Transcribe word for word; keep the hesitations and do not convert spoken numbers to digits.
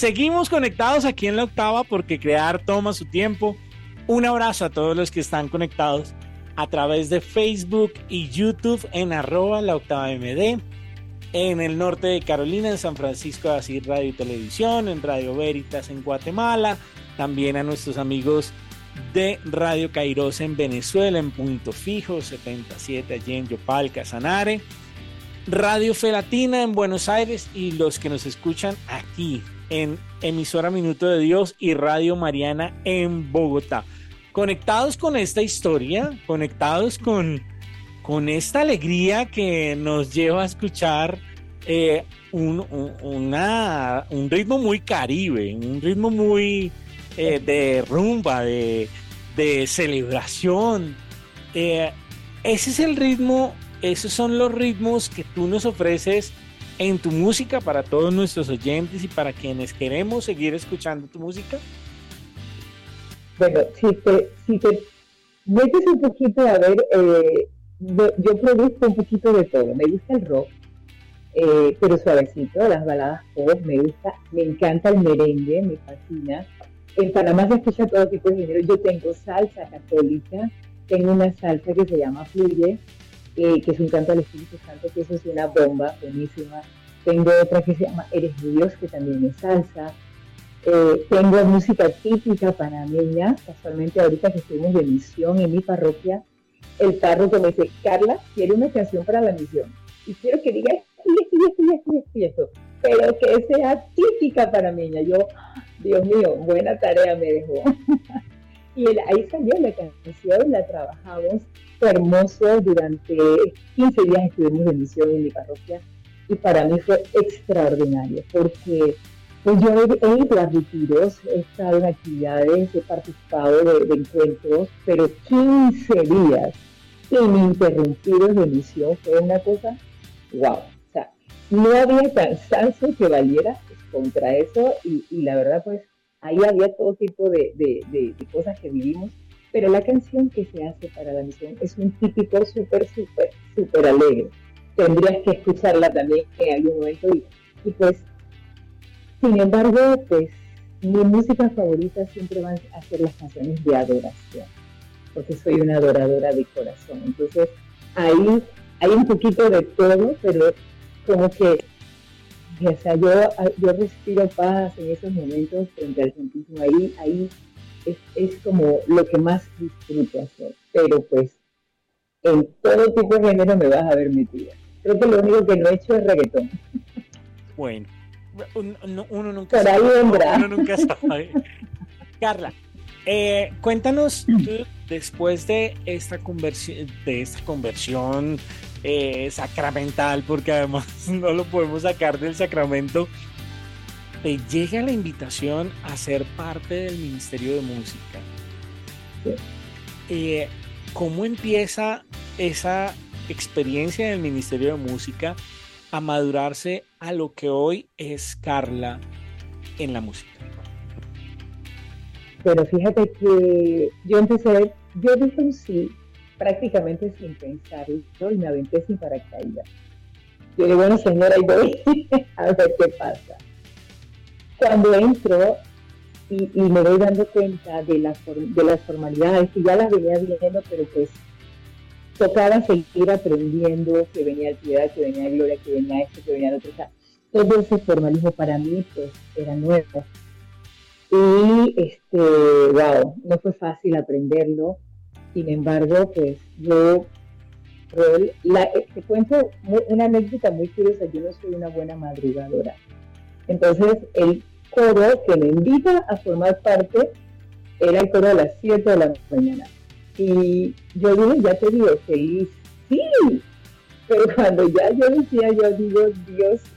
seguimos conectados aquí en La Octava porque crear toma su tiempo. Un abrazo a todos los que están conectados a través de Facebook y YouTube en arroba La Octava M D, en el norte de Carolina, en San Francisco de Asís Radio y Televisión, en Radio Veritas en Guatemala, también a nuestros amigos de Radio Kairos en Venezuela, en Punto Fijo setenta y siete allí en Yopal, Casanare, Radio Fe Latina en Buenos Aires y los que nos escuchan aquí en Emisora Minuto de Dios y Radio Mariana en Bogotá. Conectados con esta historia, conectados con, con esta alegría que nos lleva a escuchar eh, un, un, una, un ritmo muy caribe, un ritmo muy eh, de rumba, de, de celebración. Eh, ese es el ritmo, esos son los ritmos que tú nos ofreces en tu música para todos nuestros oyentes y para quienes queremos seguir escuchando tu música. Bueno, si te, si te metes un poquito a ver, eh, yo, yo produzco un poquito de todo. Me gusta el rock, eh, pero suavecito, las baladas pop, me gusta, me encanta el merengue, me fascina. En Panamá se escucha todo tipo de género. Yo tengo salsa católica, tengo una salsa que se llama Fluye, eh, que es un canto al Espíritu Santo, que eso es una bomba buenísima. Tengo otra que se llama Eres mi Dios, que también es salsa. Eh, tengo música típica panameña, casualmente ahorita que estuvimos de misión en mi parroquia, el párroco me dice, Carla, quiero una canción para la misión, y quiero que diga esto, y esto, y esto, y esto, y esto, pero que sea típica panameña. Yo, Dios mío, buena tarea me dejó. Y el, ahí salió la canción, la trabajamos, fue hermoso, durante quince días estuvimos de misión en mi parroquia, y para mí fue extraordinario, porque pues yo he, he ido a retiros, he estado en actividades, he participado de, de encuentros, pero quince días ininterrumpidos de misión fue una cosa, wow. O sea, no había cansancio que valiera contra eso, y, y la verdad, pues, ahí había todo tipo de, de, de, de cosas que vivimos, pero la canción que se hace para la misión es un típico súper, súper, súper alegre. Tendrías que escucharla también en algún momento, y, y pues, sin embargo, pues mi música favorita siempre van a ser las canciones de adoración, porque soy una adoradora de corazón. Entonces, ahí hay un poquito de todo, pero como que, o sea, yo, yo respiro paz en esos momentos frente al Santísimo. Ahí, ahí es, es como lo que más disfruto hacer. Pero pues, en todo tipo de género me vas a ver metida. Creo que lo único que no he hecho es reggaetón. Bueno. Uno, uno nunca Por ahí sabe, vendrá. uno nunca sabe. Carla, eh, cuéntanos tú, después de esta conversión, de esta conversión eh, sacramental, porque además no lo podemos sacar del sacramento, te llega la invitación a ser parte del Ministerio de Música. Sí. Eh, ¿Cómo empieza esa experiencia del Ministerio de Música a madurarse a lo que hoy es Carla en la música? Pero fíjate que yo empecé, yo dije un sí prácticamente sin pensarlo y me aventé sin paracaídas. Yo digo, bueno, señora, ahí voy a ver qué pasa. Cuando entro y, y me voy dando cuenta de, la, de las formalidades, que ya las venía viendo, pero pues tocaba seguir aprendiendo, que venía piedad, que venía gloria, que venía esto, que venía lo otro. O sea, todo ese formalismo para mí pues era nuevo. Y este, wow, no fue fácil aprenderlo. Sin embargo, pues yo, la, te cuento una anécdota muy curiosa. Yo no soy una buena madrugadora. Entonces, el coro que me invita a formar parte era el coro a las siete de la mañana. Y yo dije, ya te digo, feliz, sí, pero cuando ya yo decía, yo digo, Dios